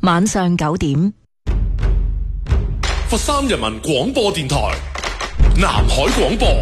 晚上9點。 佛山人民廣播電台南海廣播。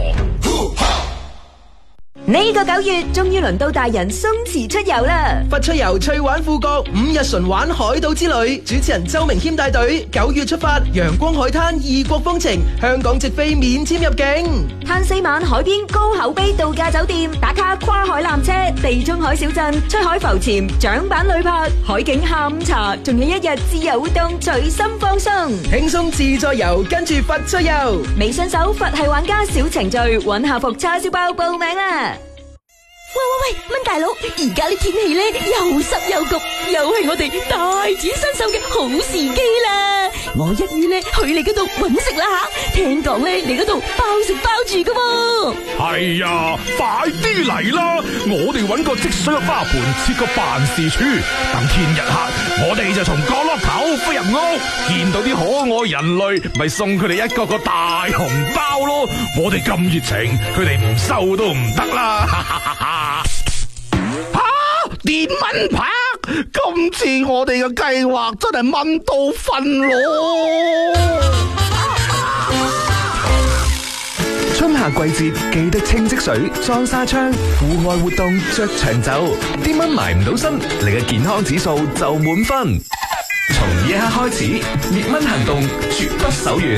呢個9月終於輪到大人鬆弛出遊啦！ 佛出遊趣玩富國5日循環海島之旅，主持人周明謙帶隊9月出發，陽光海灘異國風情，香港直飛免簽入境， 慳4晚海邊高口碑度假酒店，打卡跨海纜車、地中海小鎮、出海浮潛、槳板旅拍、海景下午茶，仲有1日自由活動，隨心放鬆， 輕鬆自在遊，跟住佛出遊。 微信搜佛系玩家小程序，揾下服叉燒包報名啦！喂，蚊大佬，而家啲天氣咧又濕又焗，又係我哋大展身手嘅好時機啦！我一於咧去你嗰度搵食啦吓，聽講咧你嗰度包食包住噶喎。 係啊，快啲嚟啦！我哋搵個積水嘅花盆設個辦事處，等天日黑，我哋就從角落頭飛入屋，見到啲可愛人類，咪送佢哋一個個大紅包咯！我哋咁熱情，佢哋唔收都唔得啦！哈哈哈哈！電蚊拍，今次我哋嘅計劃真係蚊到瞓咯！ 春夏季節記得清積水、裝紗窗，戶外活動着長袖，啲蚊埋唔到身，你嘅健康指數就滿分。從呢一刻開始，滅蚊行動絕不手軟。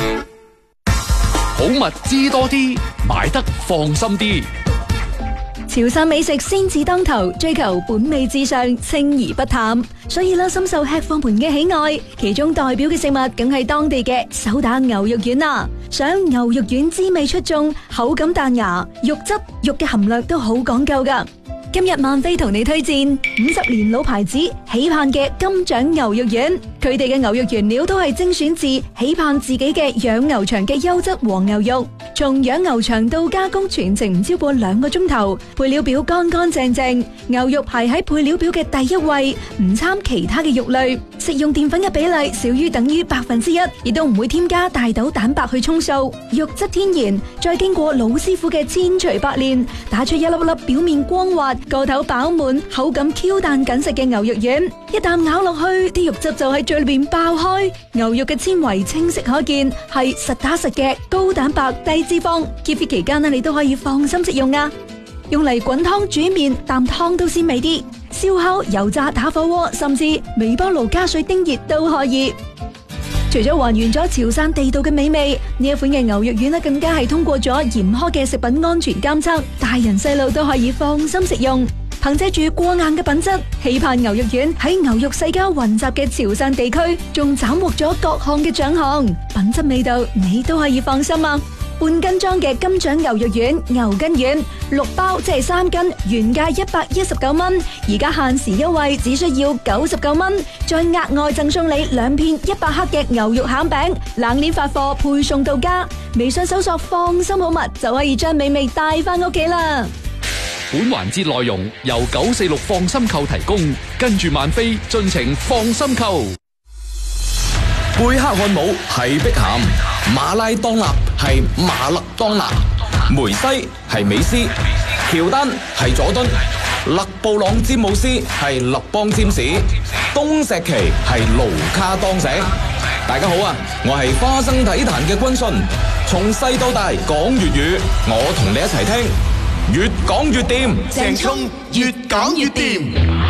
好物知多啲，買得放心啲。 潮汕美食先至當頭，追求本味至上，清而不淡，所以啦，深受吃貨們嘅喜愛。其中代表嘅食物，梗係當地嘅手打牛肉丸啦。想牛肉丸滋味出眾，口感彈牙，肉質肉嘅含量都好講究噶。今日萬飛同你推薦50年老牌子喜盼嘅金獎牛肉丸，佢哋嘅牛肉原料都係精選自喜盼自己嘅養牛場嘅優質黃牛肉，從養牛場到加工全程唔超過2個鐘頭，配料表乾乾淨淨，牛肉排喺配料表嘅第1位，唔參其他嘅肉類，食用澱粉嘅比例少於等於1%，亦都唔會添加大豆蛋白去充數，肉質天然，再經過老師傅嘅千錘百煉，打出一粒粒表面光滑，個頭飽滿，口感 Q 彈緊實嘅牛肉丸，一啖咬落去，啲肉汁就喺嘴裏邊爆開，牛肉嘅纖維清晰可見，係實打實嘅高蛋白低脂肪。keep fit 期間呢，你都可以放心食用啊！用嚟滾湯煮麵，啖湯都鮮味啲；燒烤、油炸、打火鍋，甚至微波爐加水叮熱都可以。除咗還原咗潮汕地道嘅美味，呢一款嘅牛肉丸呢，更加係通過咗嚴苛嘅食品安全監測，大人細路都可以放心食用。憑借住過硬嘅品質，喜盼牛肉丸喺牛肉世家混雜嘅潮汕地區，仲斬獲咗各項嘅獎項，品質味道你都可以放心啊！半斤裝嘅金獎牛肉丸、牛筋丸6包，即係3斤，原價119蚊，而家限時優惠，只需要99蚊，再額外贈送你2片100克嘅牛肉餡餅，冷鏈發貨配送到家。微信搜索放心好物，就可以將美味帶翻屋企啦。 本環節內容由946放心購提供，跟住萬飛盡情放心購。 貝克漢姆係碧咸，馬拉當納係馬勒當拿，梅西係美斯，喬丹係佐敦，勒布朗詹姆斯係勒邦詹士，東石奇係盧卡當石。大家好啊，我係花生體壇嘅軍信，從細到大講粵語，我同你一齊聽，越講越掂， 鄭聰越講越掂。